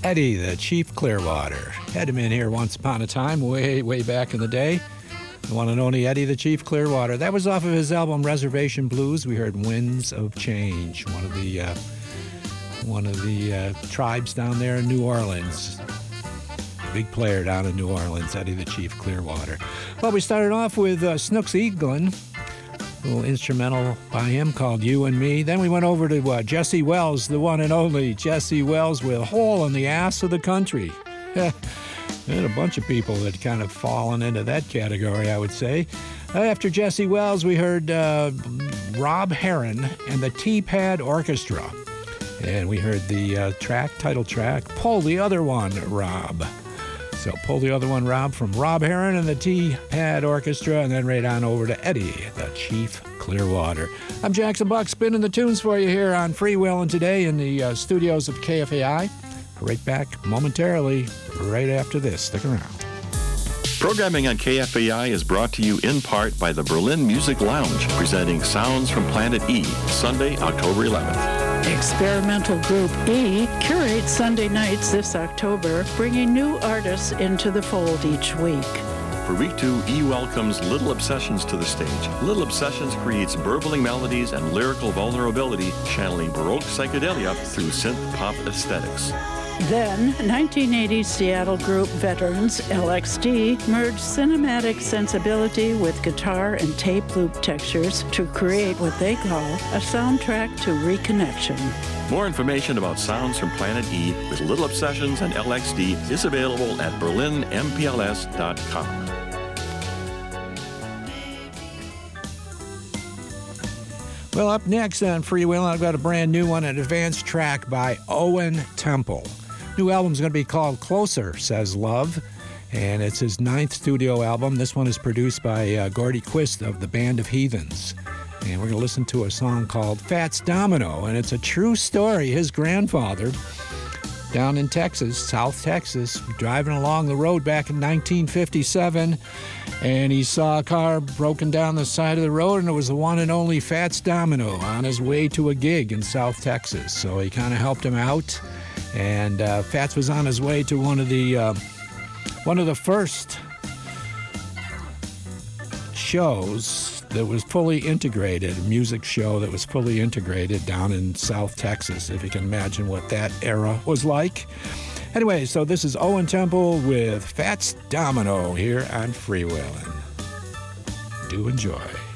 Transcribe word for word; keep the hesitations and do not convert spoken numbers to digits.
Eddie, the Chief Clearwater. Had him in here once upon a time, way, way back in the day. The one and only Eddie, the Chief Clearwater. That was off of his album Reservation Blues. We heard Winds of Change, one of the uh, one of the uh, tribes down there in New Orleans. Big player down in New Orleans, Eddie, the Chief Clearwater. Well, we started off with uh, Snooks Eaglin, a little instrumental by him called You and Me. Then we went over to uh, Jesse Wells, the one and only Jesse Wells with Hole in the Ass of the Country. There's a bunch of people that kind of fallen into that category, I would say. After Jesse Wells, we heard uh, Rob Heron and the T-Pad Orchestra. And we heard the uh, track, title track, Pull the Other One, Rob. So Pull the Other One, Rob, from Rob Heron and the T-Pad Orchestra, and then right on over to Eddie, the Chief Clearwater. I'm Jackson Buck, spinning the tunes for you here on Freewheelin' today in the uh, studios of K F A I. Right back momentarily, right after this. Stick around. Programming on K F A I is brought to you in part by the Berlin Music Lounge, presenting Sounds from Planet E, Sunday, October eleventh. Experimental Group E curates Sunday nights this October, bringing new artists into the fold each week. For week two, E welcomes Little Obsessions to the stage. Little Obsessions creates burbling melodies and lyrical vulnerability, channeling Baroque psychedelia through synth pop aesthetics. Then, nineteen eighties Seattle group veterans L X D merged cinematic sensibility with guitar and tape loop textures to create what they call a soundtrack to reconnection. More information about Sounds from Planet E with Little Obsessions and L X D is available at berlin m p l s dot com. Well, up next on Freewheelin', I've got a brand new one, an advanced track by Owen Temple. New album's going to be called Closer, Says Love, and it's his ninth studio album. This one is produced by uh, Gordy Quist of the Band of Heathens. And we're going to listen to a song called Fats Domino, and it's a true story. His grandfather, down in Texas, South Texas, driving along the road back in nineteen fifty-seven, and he saw a car broken down the side of the road, and it was the one and only Fats Domino on his way to a gig in South Texas. So he kind of helped him out, and uh, Fats was on his way to one of the uh, one of the first shows that was fully integrated, a music show that was fully integrated down in South Texas, if you can imagine what that era was like. Anyway, so this is Owen Temple with Fats Domino here on Freewheelin'. Do enjoy.